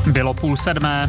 Bylo 6:30.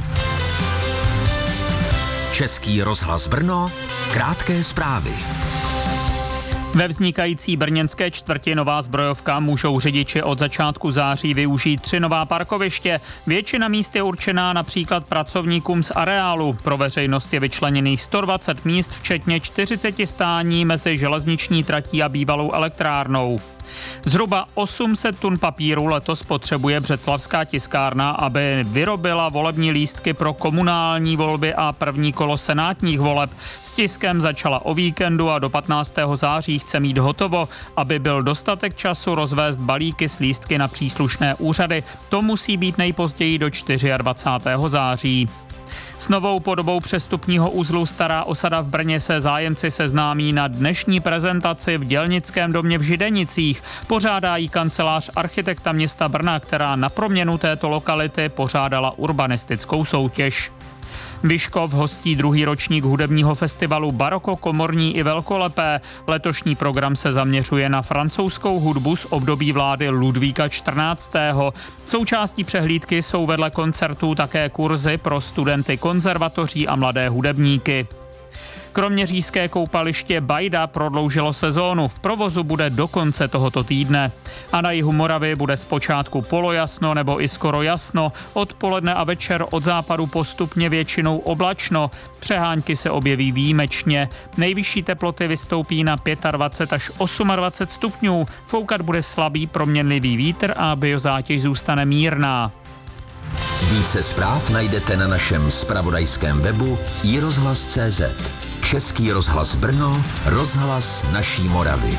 Český rozhlas Brno, krátké zprávy. Ve vznikající brněnské čtvrti Nová Zbrojovka můžou řidiči od začátku září využít 3 nová parkoviště. Většina míst je určená například pracovníkům z areálu. Pro veřejnost je vyčleněných 120 míst, včetně 40 stání mezi železniční tratí a bývalou elektrárnou. Zhruba 800 tun papíru letos potřebuje břeclavská tiskárna, aby vyrobila volební lístky pro komunální volby a první kolo senátních voleb. S tiskem začala o víkendu a do 15. září chce mít hotovo, aby byl dostatek času rozvést balíky s lístky na příslušné úřady. To musí být nejpozději do 24. září. S novou podobou přestupního uzlu Stará osada v Brně se zájemci seznámí na dnešní prezentaci v Dělnickém domě v Židenicích. Pořádá ji kancelář architekta města Brna, která na proměnu této lokality pořádala urbanistickou soutěž. Vyškov hostí 2. ročník hudebního festivalu Baroko, komorní i velkolepé. Letošní program se zaměřuje na francouzskou hudbu z období vlády Ludvíka XIV. Součástí přehlídky jsou vedle koncertů také kurzy pro studenty konzervatoří a mladé hudebníky. Kroměřížské koupaliště Bajda prodloužilo sezónu. V provozu bude do konce tohoto týdne. A na jihu Moravy bude zpočátku polojasno nebo i skoro jasno. Odpoledne a večer od západu postupně většinou oblačno. Přehánky se objeví výjimečně. Nejvyšší teploty vystoupí na 25 až 28 stupňů. Foukat bude slabý proměnlivý vítr a biozátěž zůstane mírná. Více zpráv najdete na našem zpravodajském webu iRozhlas.cz. Český rozhlas Brno, rozhlas naší Moravy.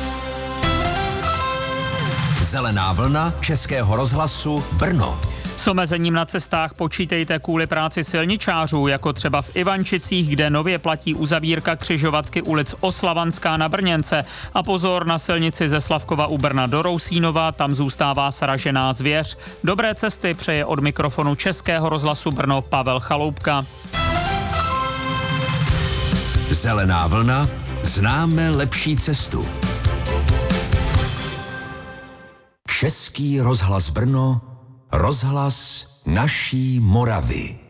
Zelená vlna Českého rozhlasu Brno. S omezením na cestách počítejte kvůli práci silničářů, jako třeba v Ivančicích, kde nově platí uzavírka křižovatky ulic Oslavanská na Brněnce. A pozor na silnici ze Slavkova u Brna do Rousínova, tam zůstává sražená zvěř. Dobré cesty přeje od mikrofonu Českého rozhlasu Brno Pavel Chaloupka. Zelená vlna, známe lepší cestu. Český rozhlas Brno, rozhlas naší Moravy.